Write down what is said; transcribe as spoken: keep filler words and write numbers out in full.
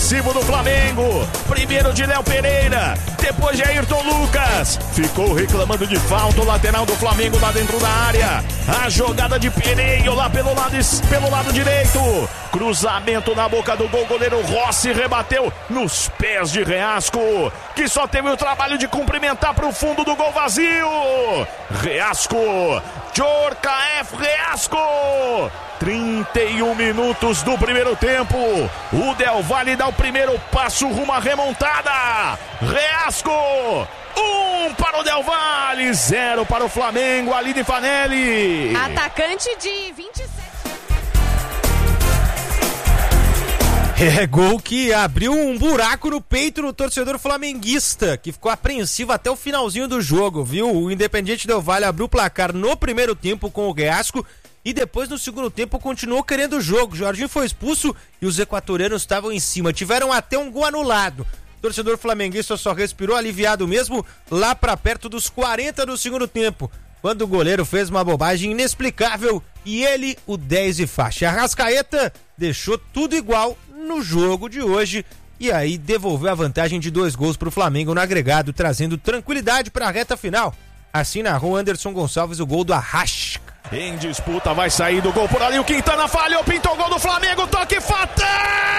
ofensivo do Flamengo. Primeiro de Léo Pereira, depois de Ayrton Lucas. Ficou reclamando de falta o lateral do Flamengo lá dentro da área. A jogada de Pereira lá pelo lado, pelo lado direito. Cruzamento na boca do gol, goleiro Rossi rebateu nos pés de Reasco, que só teve o trabalho de cumprimentar para o fundo do gol vazio. Reasco, Jorca F. Reasco. trinta e um minutos do primeiro tempo. O Del Valle dá o primeiro passo rumo à remontada. Reasco, um para o Del Valle, zero para o Flamengo. Aline Fanelli. Atacante de vinte e sete. É gol que abriu um buraco no peito do torcedor flamenguista, que ficou apreensivo até o finalzinho do jogo, viu? O Independiente Del Valle abriu o placar no primeiro tempo com o Reasco e depois no segundo tempo continuou querendo o jogo. Jorginho foi expulso e os equatorianos estavam em cima, tiveram até um gol anulado. O torcedor flamenguista só respirou aliviado mesmo lá pra perto dos quarenta do segundo tempo, quando o goleiro fez uma bobagem inexplicável e ele, o dez de faixa. Arrascaeta deixou tudo igual no jogo de hoje e aí devolveu a vantagem de dois gols pro Flamengo no agregado, trazendo tranquilidade para a reta final. Assim narrou Anderson Gonçalves o gol do Arrasca. Em disputa vai sair do gol por ali, o Quintana falhou, pintou o gol do Flamengo, toque fatal!